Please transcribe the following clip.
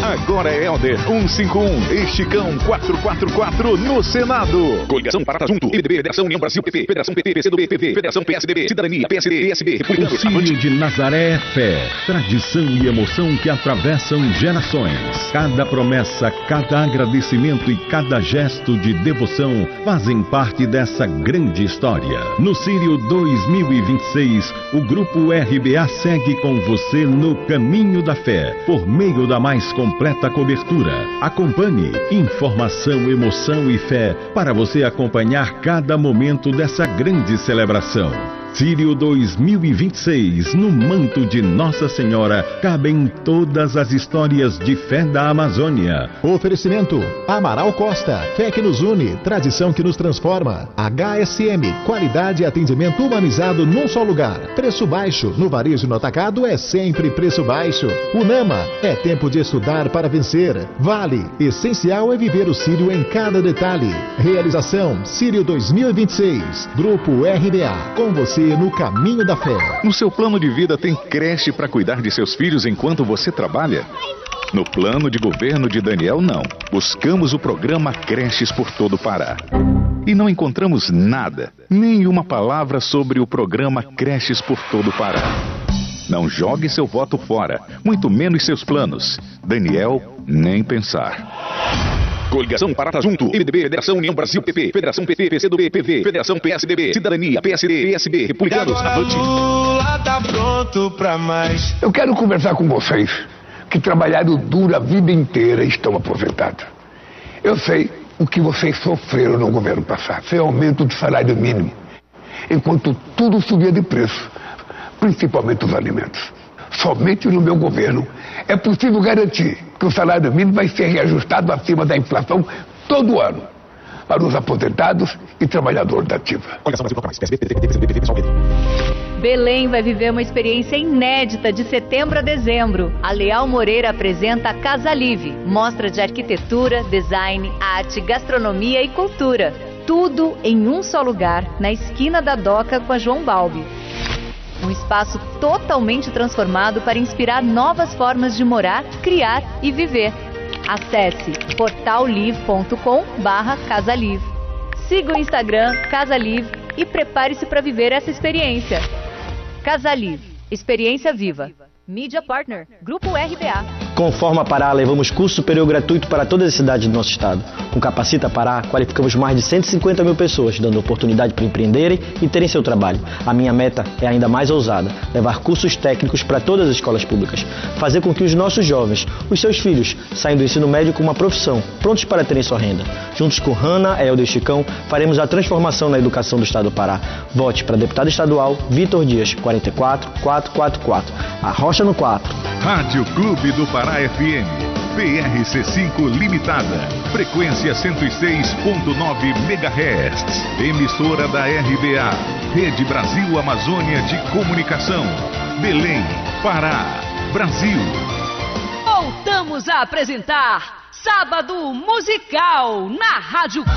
Agora é Helder 151, Esticão 444 no Senado. Coligação Parata Junto, MDB, Federação União Brasil, PP, Federação PT, PCdoB, PV, Federação PSDB, Cidadania, PSD, PSB, Republicanos. O Círio de Nazaré é fé, tradição e emoção que atravessam gerações. Cada promessa, cada agradecimento e cada gesto de devoção fazem parte dessa grande história. No Círio 2026, o Grupo RBA segue com você no caminho da fé, por meio da mais completa cobertura. Acompanhe informação, emoção e fé para você acompanhar cada momento dessa grande celebração. Círio 2026, no manto de Nossa Senhora, cabem todas as histórias de fé da Amazônia. Oferecimento: Amaral Costa, fé que nos une, tradição que nos transforma. HSM, qualidade e atendimento humanizado num só lugar. Preço baixo, no varejo e no atacado é sempre preço baixo. Unama, é tempo de estudar para vencer. Vale, essencial é viver o Círio em cada detalhe. Realização: Círio 2026, Grupo RBA, com você no caminho da fé. No seu plano de vida tem creche para cuidar de seus filhos enquanto você trabalha? No plano de governo de Daniel, não. Buscamos o programa Creches por todo o Pará. E não encontramos nada, nenhuma palavra sobre o programa Creches por todo o Pará. Não jogue seu voto fora, muito menos seus planos. Daniel, nem pensar. Coligação Parata Junto, MDB, Federação União Brasil, PP, Federação PT, PCdoB, PV, Federação PSDB, Cidadania, PSD, PSB, Republicanos. Lula tá pronto pra mais. Eu quero conversar com vocês que trabalharam duro a vida inteira e estão aposentados. Eu sei o que vocês sofreram no governo passado, sem aumento do salário mínimo, enquanto tudo subia de preço, principalmente os alimentos. Somente no meu governo é possível garantir que o salário mínimo vai ser reajustado acima da inflação todo ano para os aposentados e trabalhadores da ativa. Belém vai viver uma experiência inédita de setembro a dezembro. A Leal Moreira apresenta a Casa Live, mostra de arquitetura, design, arte, gastronomia e cultura. Tudo em um só lugar, na esquina da Doca com a João Balbi. Um espaço totalmente transformado para inspirar novas formas de morar, criar e viver. Acesse portallive.com/casalive. Siga o Instagram Casa Live e prepare-se para viver essa experiência. Casa Live, experiência viva. Mídia Partner, Grupo RBA. Com Forma Pará, levamos curso superior gratuito para todas as cidades do nosso estado. Com Capacita Pará, qualificamos mais de 150 mil pessoas, dando oportunidade para empreenderem e terem seu trabalho. A minha meta é ainda mais ousada, levar cursos técnicos para todas as escolas públicas. Fazer com que os nossos jovens, os seus filhos, saiam do ensino médio com uma profissão, prontos para terem sua renda. Juntos com Hanna, Helder e Chicão, faremos a transformação na educação do estado do Pará. Vote para deputado estadual Vitor Dias, 44444. A Rocha no 4. Rádio Clube do Pará FM, PRC5 Limitada, frequência 106.9 MHz, emissora da RBA, Rede Brasil Amazônia de Comunicação, Belém, Pará, Brasil. Voltamos a apresentar Sábado Musical na Rádio